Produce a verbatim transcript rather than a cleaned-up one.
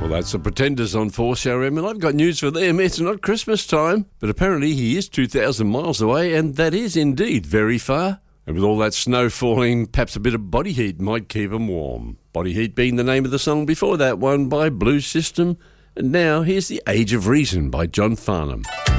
Well, that's the Pretenders on four C R M, and I've got news for them. It's not Christmas time, but apparently he is two thousand miles away, and that is indeed very far. And with all that snow falling, perhaps a bit of Body Heat might keep him warm. Body Heat being the name of the song before that one by Blues System. And now here's The Age of Reason by John Farnham.